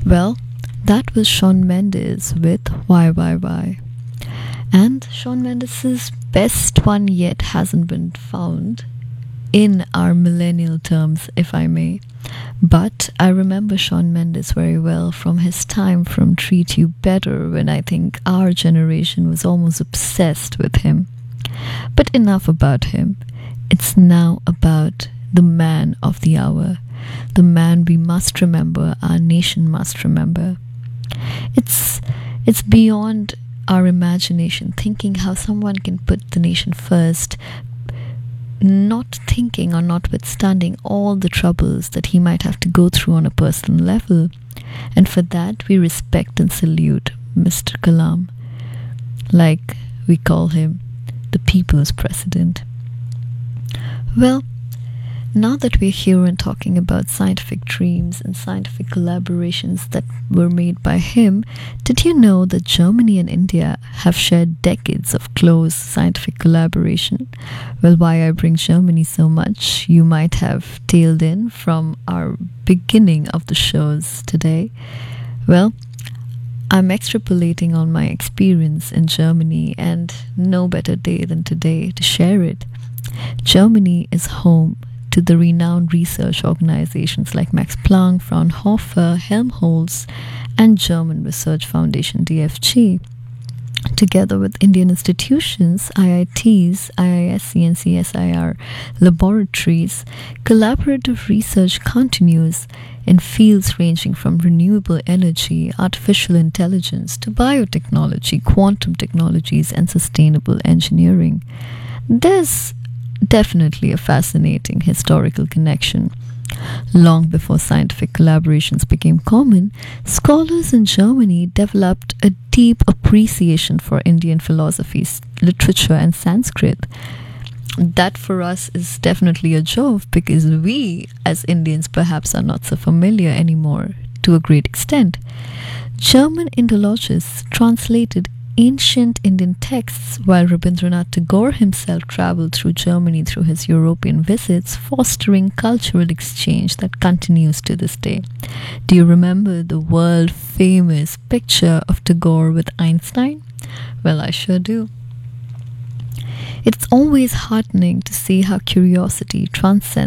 Well, that was Shawn Mendes with Why Why Why. And Shawn Mendes's best one yet hasn't been found in our millennial terms, if I may. But I remember Shawn Mendes very well from his time from Treat You Better, when I think our generation was almost obsessed with him. But enough about him. It's now about the man of the hour, the man we must remember, our nation must remember. It's it's beyond our imagination thinking how someone can put the nation first, not thinking or notwithstanding all the troubles that he might have to go through on a personal level. And for that, we respect and salute Mr. Kalam, like we call him the people's president. Well, now that we're here and talking about scientific dreams and scientific collaborations that were made by him, did you know that Germany and India have shared decades of close scientific collaboration? Well, why I bring Germany so much, you might have tailed in from our beginning of the shows today. Well, I'm extrapolating on my experience in Germany, and no better day than today to share it. Germany is home to the renowned research organizations like Max Planck, Fraunhofer, Helmholtz, and German Research Foundation DFG. Together with Indian institutions, IITs, IISc, and CSIR laboratories, collaborative research continues in fields ranging from renewable energy, artificial intelligence, to biotechnology, quantum technologies, and sustainable engineering. There's definitely a fascinating historical connection. Long before scientific collaborations became common, scholars in Germany developed a deep appreciation for Indian philosophy, literature, and Sanskrit. That for us is definitely a joke because we, as Indians, perhaps are not so familiar anymore to a great extent. German Indologists translated ancient Indian texts, while Rabindranath Tagore himself traveled through Germany through his European visits, fostering cultural exchange that continues to this day. Do you remember the world famous picture of Tagore with Einstein? Well, I sure do. It's always heartening to see how curiosity transcends